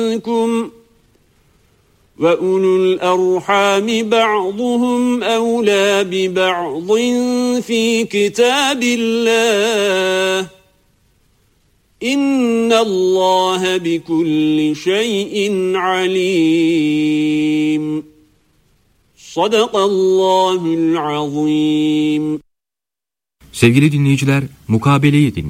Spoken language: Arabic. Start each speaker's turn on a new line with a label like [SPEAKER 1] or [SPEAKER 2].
[SPEAKER 1] وَأُولُو الْأَرْحَامِ بَعْضُهُمْ أَوْلَى بِبَعْضٍ فِي كِتَابِ اللَّهِ إِنَّ اللَّهَ بِكُلِّ شَيْءٍ عَلِيمٌ. Sadakallahul azim.
[SPEAKER 2] Sevgili dinleyiciler, mukabeleyi dinlediniz.